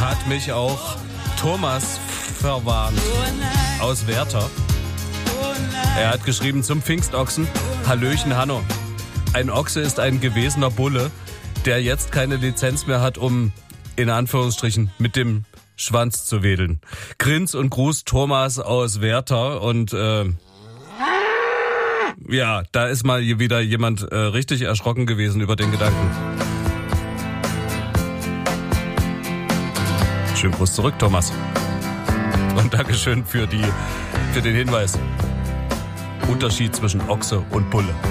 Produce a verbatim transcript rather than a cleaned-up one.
hat mich auch Thomas verwarnt aus Werther. Er hat geschrieben zum Pfingstochsen: Hallöchen Hanno. Ein Ochse ist ein gewesener Bulle, der jetzt keine Lizenz mehr hat, um in Anführungsstrichen mit dem Schwanz zu wedeln. Grins und Gruß Thomas aus Werther. Und äh, ja, da ist mal wieder jemand äh, richtig erschrocken gewesen über den Gedanken. Schönen Gruß zurück, Thomas. Und Dankeschön für die, für den Hinweis. Unterschied zwischen Ochse und Bulle.